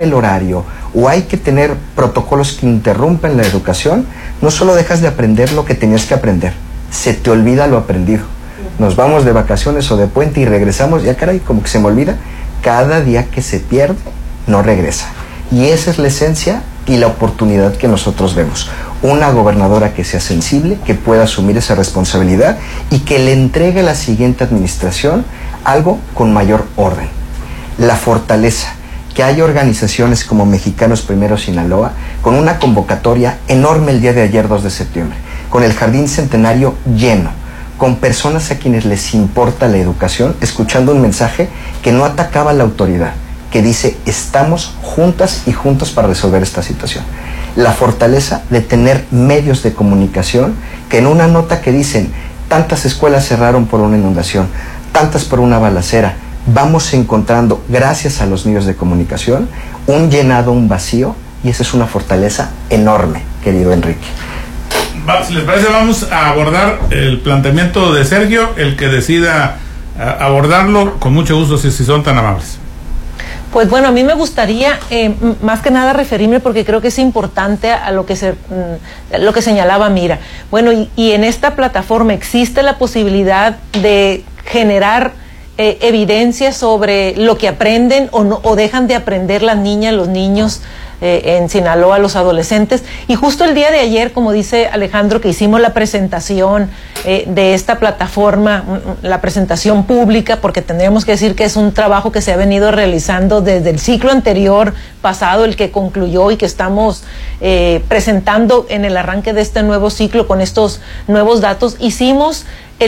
rompe el horario o hay que tener protocolos que interrumpen la educación, no solo dejas de aprender lo que tenías que aprender, se te olvida lo aprendido. Nos vamos de vacaciones o de puente y regresamos, ya caray, como que se me olvida. Cada día que se pierde, no regresa. Y esa es la esencia y la oportunidad que nosotros vemos. Una gobernadora que sea sensible, que pueda asumir esa responsabilidad y que le entregue a la siguiente administración algo con mayor orden. La fortaleza, que haya organizaciones como Mexicanos Primero Sinaloa, con una convocatoria enorme el día de ayer, 2 de septiembre, con el Jardín Centenario lleno, con personas a quienes les importa la educación, escuchando un mensaje que no atacaba a la autoridad, que dice, estamos juntas y juntos para resolver esta situación. La fortaleza de tener medios de comunicación que en una nota que dicen, tantas escuelas cerraron por una inundación, tantas por una balacera, vamos encontrando, gracias a los medios de comunicación, un llenado, un vacío, y esa es una fortaleza enorme, querido Enrique. Si les parece, vamos a abordar el planteamiento de Sergio, el que decida abordarlo, con mucho gusto, si son tan amables. Pues bueno, a mí me gustaría más que nada referirme, porque creo que es importante a lo que señalaba Mira. Bueno, y en esta plataforma existe la posibilidad de generar evidencia sobre lo que aprenden o dejan de aprender las niñas, los niños en Sinaloa, los adolescentes. Y justo el día de ayer, como dice Alejandro, que hicimos la presentación de esta plataforma, la presentación pública, porque tendríamos que decir que es un trabajo que se ha venido realizando desde el ciclo anterior pasado, el que concluyó y que estamos presentando en el arranque de este nuevo ciclo con estos nuevos datos. Hicimos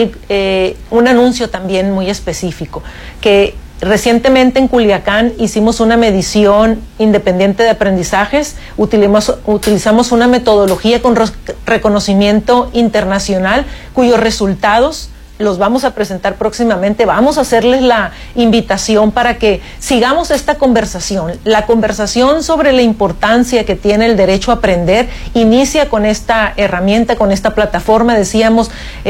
un anuncio también muy específico, que recientemente en Culiacán hicimos una medición independiente de aprendizajes, utilizamos una metodología con reconocimiento internacional, cuyos resultados los vamos a presentar próximamente. Vamos a hacerles la invitación para que sigamos esta conversación. La conversación sobre la importancia que tiene el derecho a aprender inicia con esta herramienta, con esta plataforma. Decíamos,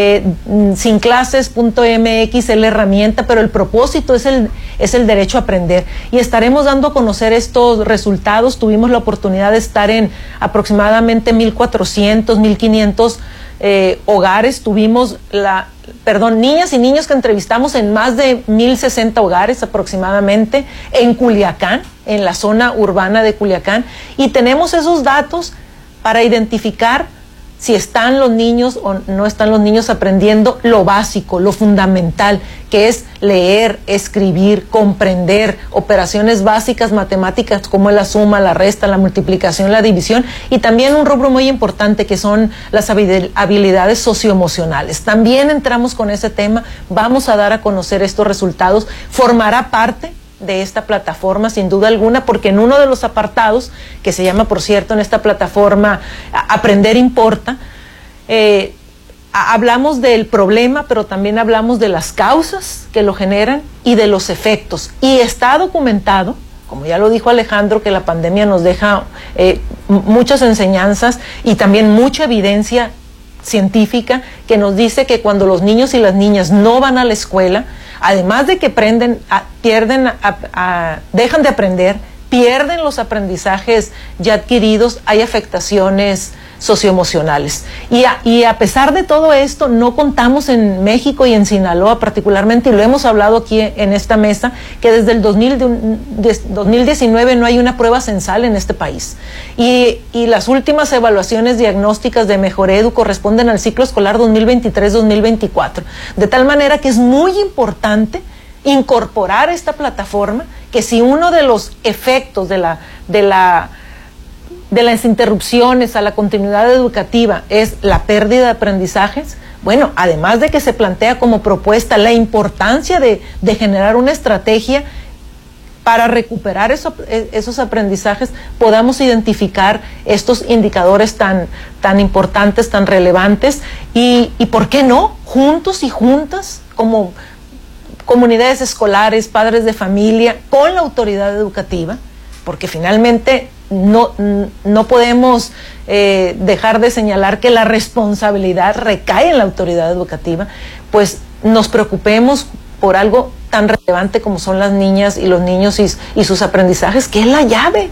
sinclases.mx es la herramienta, pero el propósito es el derecho a aprender. Y estaremos dando a conocer estos resultados. Tuvimos la oportunidad de estar en aproximadamente 1,400, 1,500 hogares. Tuvimos niñas y niños que entrevistamos en más de 1,060 hogares aproximadamente en Culiacán, en la zona urbana de Culiacán, y tenemos esos datos para identificar si están los niños o no están los niños aprendiendo lo básico, lo fundamental, que es leer, escribir, comprender operaciones básicas matemáticas como la suma, la resta, la multiplicación, la división, y también un rubro muy importante que son las habilidades socioemocionales. También entramos con ese tema, vamos a dar a conocer estos resultados, formará parte de esta plataforma sin duda alguna, porque en uno de los apartados, que se llama, por cierto, en esta plataforma Aprender Importa, hablamos del problema, pero también hablamos de las causas que lo generan y de los efectos. Y está documentado, como ya lo dijo Alejandro, que la pandemia nos deja muchas enseñanzas y también mucha evidencia científica que nos dice que cuando los niños y las niñas no van a la escuela, además de que dejan de aprender, pierden los aprendizajes ya adquiridos, hay afectaciones socioemocionales. Y a pesar de todo esto, no contamos en México y en Sinaloa particularmente, y lo hemos hablado aquí en esta mesa, que desde el 2019 no hay una prueba censal en este país. Y las últimas evaluaciones diagnósticas de Mejoredu corresponden al ciclo escolar 2023-2024. De tal manera que es muy importante incorporar esta plataforma, que si uno de los efectos de las interrupciones a la continuidad educativa es la pérdida de aprendizajes, bueno, además de que se plantea como propuesta la importancia de generar una estrategia para recuperar esos aprendizajes, podamos identificar estos indicadores tan importantes, tan relevantes, y ¿por qué no? Juntos y juntas, como comunidades escolares, padres de familia, con la autoridad educativa, porque finalmente no podemos dejar de señalar que la responsabilidad recae en la autoridad educativa, pues nos preocupemos por algo tan relevante como son las niñas y los niños y sus aprendizajes, que es la llave